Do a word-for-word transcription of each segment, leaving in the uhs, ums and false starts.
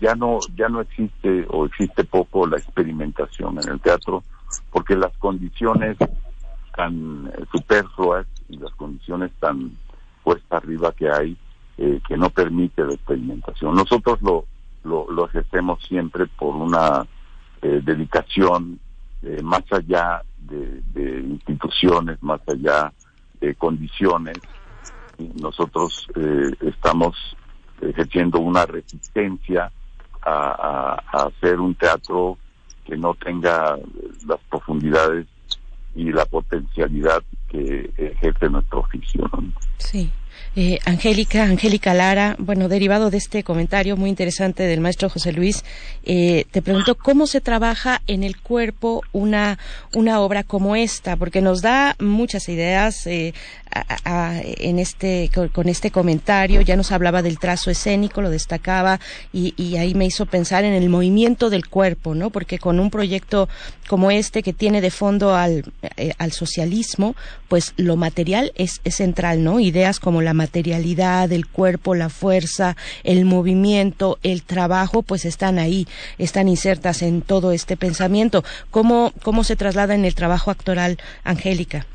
ya no ya no existe o existe poco la experimentación en el teatro, porque las condiciones tan eh, superfluas y las condiciones tan puesta arriba que hay, eh, que no permite la experimentación. Nosotros lo lo, lo ejercemos siempre por una eh, dedicación eh, más allá de, de instituciones, más allá de condiciones. Y nosotros eh, estamos ejerciendo una resistencia a, a, a hacer un teatro que no tenga las profundidades y la potencialidad que ejerce nuestro oficio, ¿no? Sí. Eh, Angélica, Angélica Lara, bueno, derivado de este comentario muy interesante del maestro José Luis, eh, te pregunto cómo se trabaja en el cuerpo una una obra como esta, porque nos da muchas ideas eh, a, a, en este con, con este comentario. Ya nos hablaba del trazo escénico, lo destacaba, y, y ahí me hizo pensar en el movimiento del cuerpo, ¿no? Porque con un proyecto como este que tiene de fondo al eh, al socialismo, pues lo material es, es central, ¿no? Ideas como la materialidad, el cuerpo, la fuerza, el movimiento, el trabajo, pues están ahí, están insertas en todo este pensamiento. ¿Cómo, cómo se traslada en el trabajo actoral, Angélica?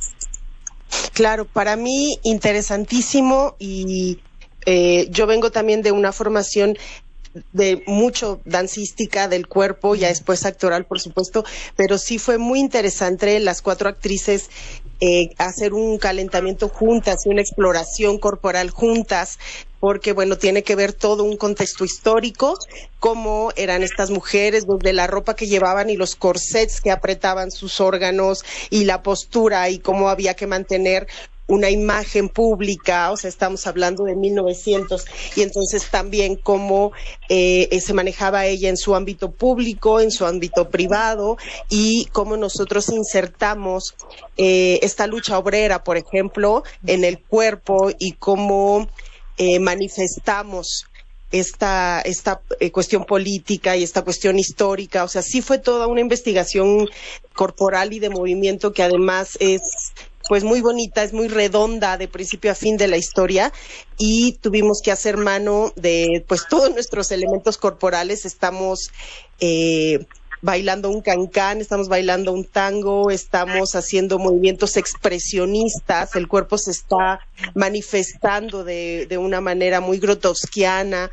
Claro, para mí interesantísimo, y eh, yo vengo también de una formación de mucho dancística del cuerpo, ya después actoral, por supuesto, pero sí fue muy interesante las cuatro actrices eh, hacer un calentamiento juntas y una exploración corporal juntas, porque bueno, tiene que ver todo un contexto histórico, cómo eran estas mujeres, desde la ropa que llevaban y los corsets que apretaban sus órganos y la postura, y cómo había que mantener una imagen pública, o sea, estamos hablando de mil novecientos, y entonces también cómo eh, se manejaba ella en su ámbito público, en su ámbito privado, y cómo nosotros insertamos eh, esta lucha obrera, por ejemplo, en el cuerpo, y cómo eh, manifestamos esta esta eh, cuestión política y esta cuestión histórica. O sea, sí fue toda una investigación corporal y de movimiento que además es pues muy bonita, es muy redonda de principio a fin de la historia, y tuvimos que hacer mano de pues todos nuestros elementos corporales. Estamos eh, bailando un cancán, estamos bailando un tango, estamos haciendo movimientos expresionistas, el cuerpo se está manifestando de, de una manera muy grotowskiana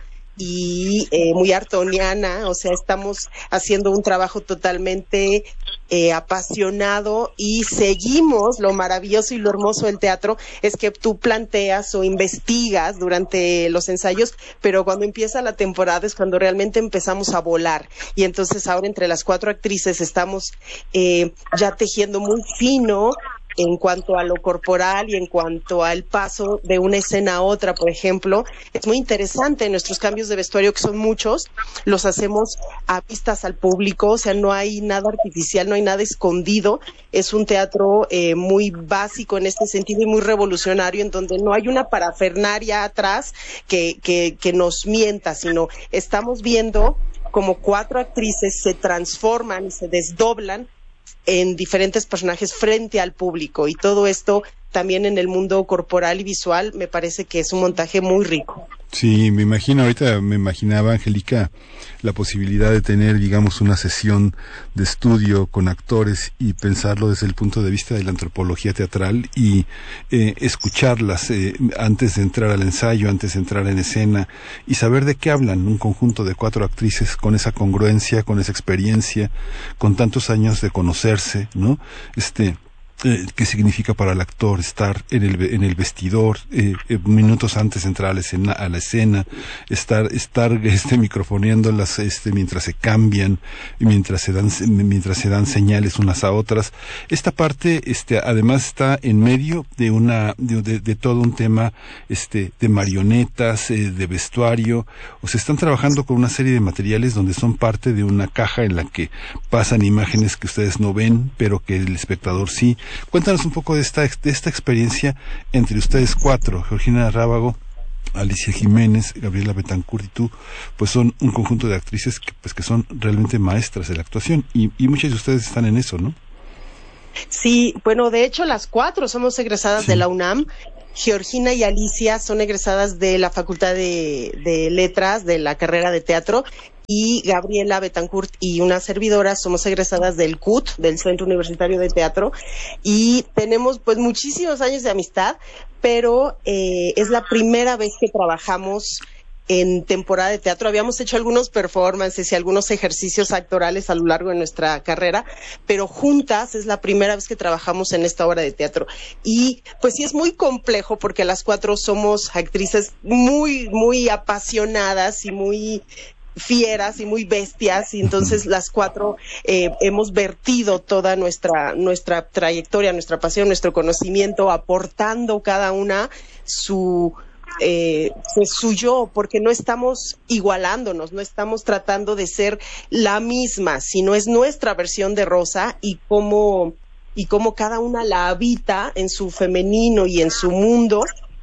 y eh, muy artoniana. O sea, estamos haciendo un trabajo totalmente eh, apasionado, y seguimos. Lo maravilloso y lo hermoso del teatro es que tú planteas o investigas durante los ensayos, pero cuando empieza la temporada es cuando realmente empezamos a volar, y entonces ahora entre las cuatro actrices estamos eh, ya tejiendo muy fino en cuanto a lo corporal y en cuanto al paso de una escena a otra, por ejemplo. Es muy interesante. Nuestros cambios de vestuario, que son muchos, los hacemos a vistas al público, o sea, no hay nada artificial, no hay nada escondido. Es un teatro eh, muy básico en este sentido y muy revolucionario, en donde no hay una parafernaria atrás que, que, que nos mienta, sino estamos viendo como cuatro actrices se transforman y se desdoblan en diferentes personajes frente al público, y todo esto también en el mundo corporal y visual me parece que es un montaje muy rico. Sí, me imagino, ahorita me imaginaba, Angélica, la posibilidad de tener, digamos, una sesión de estudio con actores y pensarlo desde el punto de vista de la antropología teatral, y eh, escucharlas eh, antes de entrar al ensayo, antes de entrar en escena, y saber de qué hablan un conjunto de cuatro actrices con esa congruencia, con esa experiencia, con tantos años de conocerse, ¿no? Este... Eh, qué significa para el actor estar en el en el vestidor eh, eh, minutos antes de entrar a la escena, a la escena estar estar este microfoneándolas este mientras se cambian y mientras se dan mientras se dan señales unas a otras. Esta parte este además está en medio de una de, de, de todo un tema este de marionetas, eh, de vestuario. O sea, están trabajando con una serie de materiales donde son parte de una caja en la que pasan imágenes que ustedes no ven, pero que el espectador sí. Cuéntanos un poco de esta de esta experiencia entre ustedes cuatro, Georgina Rábago, Alicia Jiménez, Gabriela Betancourt y tú. Pues son un conjunto de actrices que pues que son realmente maestras de la actuación, y, y muchas de ustedes están en eso, ¿no? Sí, bueno, de hecho las cuatro somos egresadas sí. de la UNAM. Georgina y Alicia son egresadas de la Facultad de, de Letras, de la carrera de teatro, y Gabriela Betancourt y una servidora somos egresadas del C U T, del Centro Universitario de Teatro, y tenemos pues muchísimos años de amistad, pero eh, es la primera vez que trabajamos en temporada de teatro. Habíamos hecho algunos performances y algunos ejercicios actorales a lo largo de nuestra carrera, pero juntas es la primera vez que trabajamos en esta obra de teatro. Y pues sí es muy complejo porque las cuatro somos actrices muy, muy apasionadas y muy fieras y muy bestias, y entonces las cuatro eh, hemos vertido toda nuestra nuestra trayectoria, nuestra pasión, nuestro conocimiento, aportando cada una su Eh, pues su yo, porque no estamos igualándonos, no estamos tratando de ser la misma, sino es nuestra versión de Rosa y cómo, y cómo cada una la habita en su femenino y en su mundo,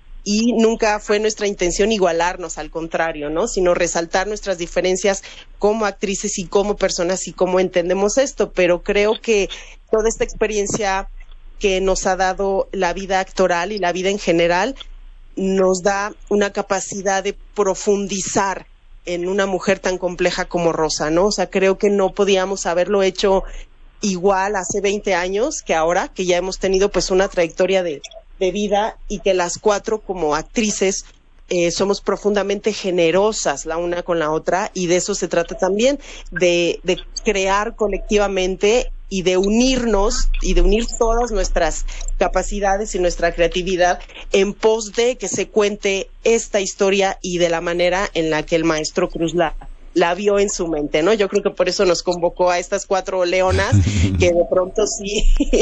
y nunca fue nuestra intención igualarnos, al contrario, ¿no? Sino resaltar nuestras diferencias como actrices y como personas y cómo entendemos esto, pero creo que toda esta experiencia que nos ha dado la vida actoral y la vida en general nos da una capacidad de profundizar en una mujer tan compleja como Rosa, ¿no? O sea, creo que no podíamos haberlo hecho igual hace veinte años que ahora, que ya hemos tenido pues una trayectoria de, de vida, y que las cuatro como actrices eh, somos profundamente generosas la una con la otra, y de eso se trata también, de, de crear colectivamente y de unirnos y de unir todas nuestras capacidades y nuestra creatividad en pos de que se cuente esta historia y de la manera en la que el maestro Cruz la, la vio en su mente, ¿no? Yo creo que por eso nos convocó a estas cuatro leonas, que de pronto sí,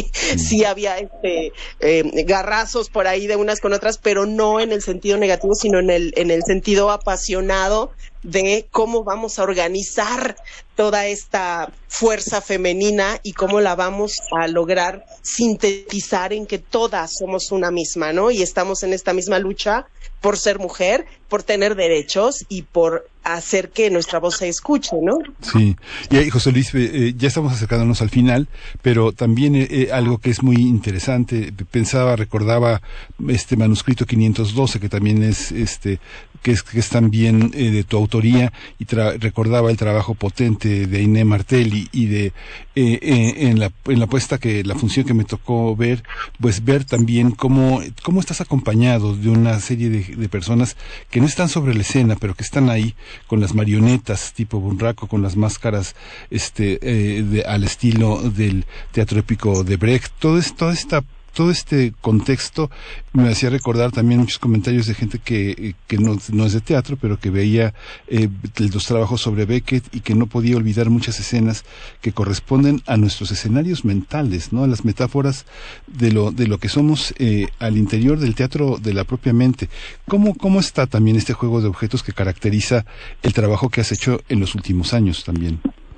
sí había este eh, garrazos por ahí de unas con otras, pero no en el sentido negativo, sino en el, en el sentido apasionado de cómo vamos a organizar toda esta fuerza femenina y cómo la vamos a lograr sintetizar en que todas somos una misma, ¿no? Y estamos en esta misma lucha por ser mujer, por tener derechos y por hacer que nuestra voz se escuche, ¿no? Sí, y ahí, José Luis, eh, ya estamos acercándonos al final, pero también eh, algo que es muy interesante, pensaba, recordaba este manuscrito quinientos doce, que también es este que es, que es también eh, de tu autoría, y tra- recordaba el trabajo potente de Ainé Martelli y de eh, eh, en la en la puesta que la función que me tocó ver, pues ver también cómo cómo estás acompañado de una serie de, de personas que no están sobre la escena, pero que están ahí con las marionetas tipo Bunraku, con las máscaras este eh, de, al estilo del teatro épico de Brecht. Todo esto, toda esta todo este contexto me hacía recordar también muchos comentarios de gente que, que no, no es de teatro, pero que veía eh, los trabajos sobre Beckett y que no podía olvidar muchas escenas que corresponden a nuestros escenarios mentales, ¿no? A las metáforas de lo, de lo que somos eh, al interior del teatro de la propia mente. ¿Cómo, cómo está también este juego de objetos que caracteriza el trabajo que has hecho en los últimos años también?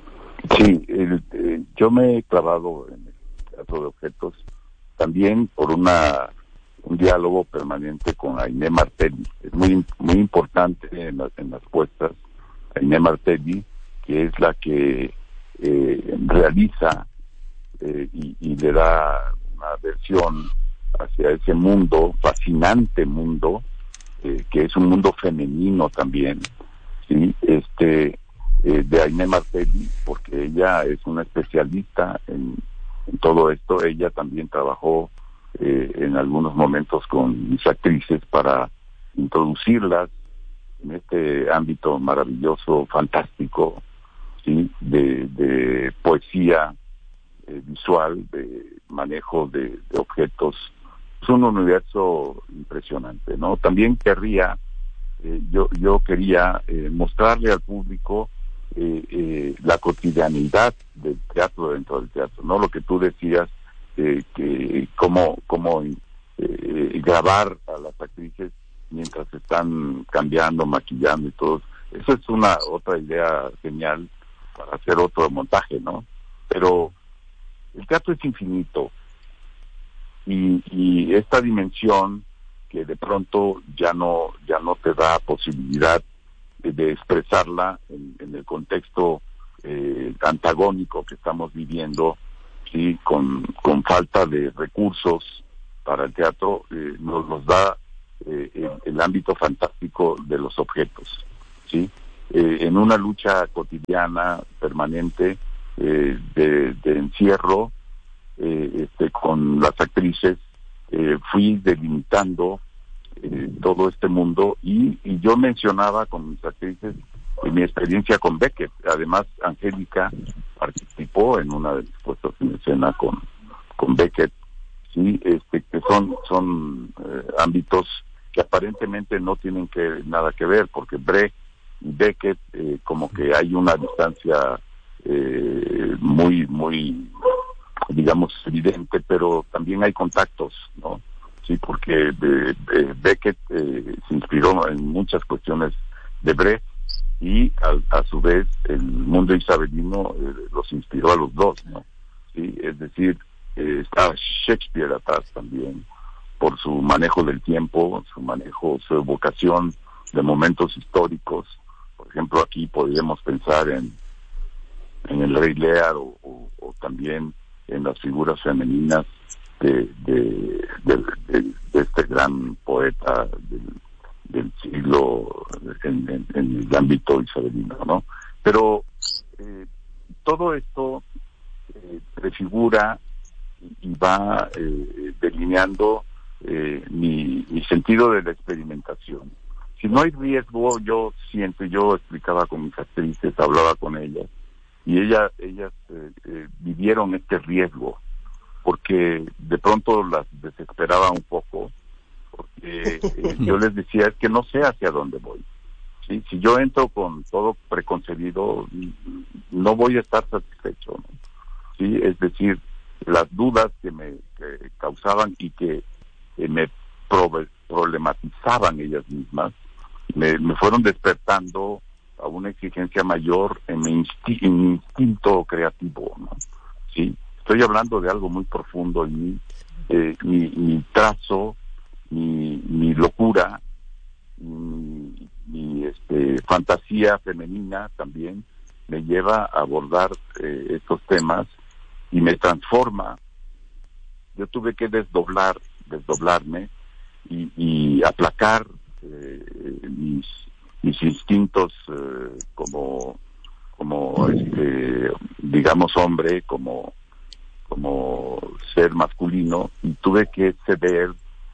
Sí, el, eh, yo me he clavado en el teatro de objetos también por una un diálogo permanente con Ainé Martelli. Es muy muy importante en, la, en las puestas Ainé Martelli, que es la que eh, realiza eh, y, y le da una versión hacia ese mundo, fascinante mundo, eh, que es un mundo femenino también, ¿sí? Este, eh, de Ainé Martelli, porque ella es una especialista en en todo esto. Ella también trabajó eh, en algunos momentos con mis actrices para introducirlas en este ámbito maravilloso, fantástico, sí, de, de poesía eh, visual, de manejo de, de objetos. Es un universo impresionante, ¿no? También querría, eh, yo yo quería eh, mostrarle al público Eh, eh, la cotidianidad del teatro dentro del teatro, no lo que tú decías, eh, que cómo cómo eh, grabar a las actrices mientras están cambiando, maquillando y todo. Eso es una otra idea genial para hacer otro montaje, ¿no? Pero el teatro es infinito y, y esta dimensión que de pronto ya no ya no te da posibilidad de expresarla en, en el contexto eh, antagónico que estamos viviendo, sí, con, con falta de recursos para el teatro, eh, nos, nos da eh, el, el ámbito fantástico de los objetos, sí, eh, en una lucha cotidiana, permanente, eh, de, de encierro, eh, este, con las actrices, eh, fui delimitando eh, todo este mundo y, y yo mencionaba con mis actrices mi experiencia con Beckett. Además, Angélica participó en una de las puestas en escena con, con Beckett, sí, este, que son, son eh, ámbitos que aparentemente no tienen que nada que ver, porque Brecht y Beckett, eh, como que hay una distancia eh, muy, muy, digamos, evidente, pero también hay contactos, ¿no? Sí, porque de, de Beckett eh, se inspiró en muchas cuestiones de Brecht, y a, a su vez el mundo isabelino eh, los inspiró a los dos, ¿no? Sí, es decir, eh, está Shakespeare atrás también, por su manejo del tiempo, su manejo, su evocación de momentos históricos. Por ejemplo, aquí podríamos pensar en en el Rey Lear o, o, o también en las figuras femeninas de, de, de, de, de este gran poeta del, del siglo en, en, en el ámbito isabelino, ¿no? Pero eh, todo esto eh, prefigura y va eh, delineando eh, mi, mi sentido de la experimentación. Si no hay riesgo, yo siento, yo explicaba con mis actrices, hablaba con ellas, y ellas, ellas eh, eh, vivieron este riesgo, porque de pronto las desesperaba un poco, porque eh, yo les decía, es que no sé hacia dónde voy. ¿Sí? Si yo entro con todo preconcebido, no voy a estar satisfecho, ¿no? ¿Sí? Es decir, las dudas que me que causaban y que eh, me pro- problematizaban ellas mismas, me, me fueron despertando a una exigencia mayor en mi, insti- en mi instinto creativo, ¿no? ¿Sí? Estoy hablando de algo muy profundo en mí, eh, mi, mi trazo, mi, mi locura, mi, mi este, fantasía femenina también me lleva a abordar eh, estos temas y me transforma. Yo tuve que desdoblar, desdoblarme y, y aplacar eh, mis, mis instintos eh, como, como este, digamos hombre, como, como ser masculino, y tuve que ceder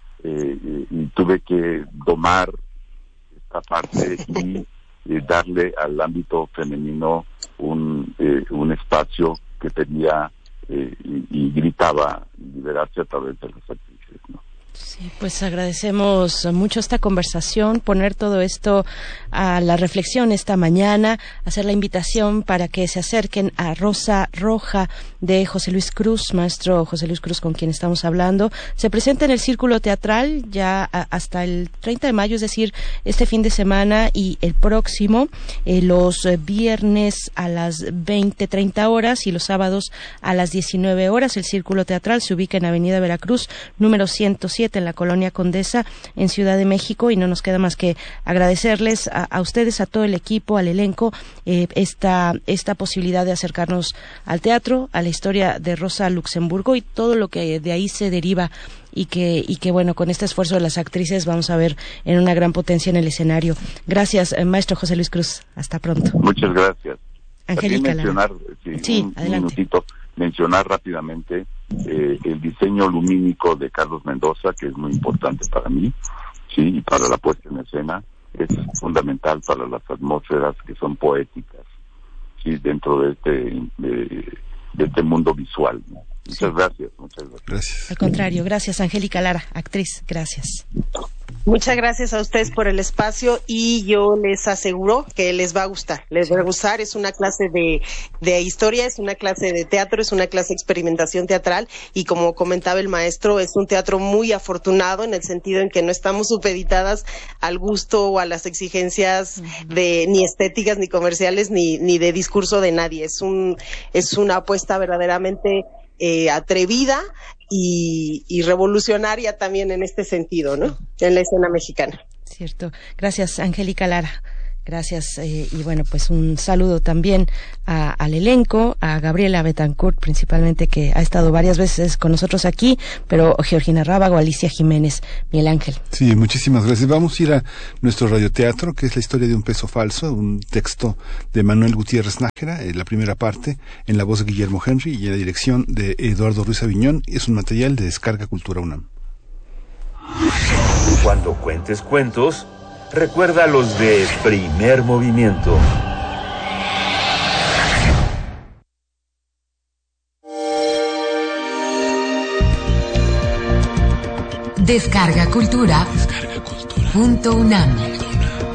eh, y tuve que domar esta parte y eh, darle al ámbito femenino un, eh, un espacio que tenía eh, y, y gritaba liberarse a través de las actrices, ¿no? Sí, pues agradecemos mucho esta conversación, poner todo esto a la reflexión esta mañana, hacer la invitación para que se acerquen a Rosa Roja de José Luis Cruz, maestro José Luis Cruz, con quien estamos hablando. Se presenta en el Círculo Teatral ya a, hasta el treinta de mayo, es decir, este fin de semana y el próximo, eh, los viernes a las veinte treinta horas y los sábados a las diecinueve horas. El Círculo Teatral se ubica en Avenida Veracruz, número ciento siete, en la Colonia Condesa, en Ciudad de México, y no nos queda más que agradecerles a, a ustedes, a todo el equipo, al elenco, eh, esta, esta posibilidad de acercarnos al teatro, a la historia de Rosa Luxemburgo y todo lo que de ahí se deriva, y que, y que bueno, con este esfuerzo de las actrices vamos a ver en una gran potencia en el escenario. Gracias, eh, maestro José Luis Cruz. Hasta pronto. Muchas gracias. Angélica, mencionar, sí, sí, un, adelante. un minutito, mencionar rápidamente eh, el diseño lumínico de Carlos Mendoza, que es muy importante para mí, sí, y para la puesta en escena, es fundamental para las atmósferas que son poéticas, sí, dentro de este, de, de este mundo visual, ¿no? Muchas sí. gracias, muchas gracias. Gracias. Al contrario, gracias, Angélica Lara, actriz, gracias. Muchas gracias a ustedes por el espacio y yo les aseguro que les va a gustar, les va a gustar. Es una clase de, de historia, es una clase de teatro, es una clase de experimentación teatral y, como comentaba el maestro, es un teatro muy afortunado en el sentido en que no estamos supeditadas al gusto o a las exigencias de ni estéticas, ni comerciales, ni, ni de discurso de nadie. Es un, es una apuesta verdaderamente Eh, atrevida y, y revolucionaria también en este sentido, ¿no? En la escena mexicana. Cierto. Gracias, Angélica Lara. Gracias, eh, y bueno, pues un saludo también a, al elenco, a Gabriela Betancourt principalmente, que ha estado varias veces con nosotros aquí, pero Georgina Rábago, Alicia Jiménez, Miguel Ángel. Sí, muchísimas gracias. Vamos a ir a nuestro radioteatro, que es la historia de un peso falso, un texto de Manuel Gutiérrez Nájera, eh, la primera parte, en la voz de Guillermo Henry y en la dirección de Eduardo Ruiz Aviñón. Es un material de Descarga Cultura UNAM. Cuando cuentes cuentos, recuerda los de Primer Movimiento. Descarga Cultura. Descarga Cultura. Punto UNAM.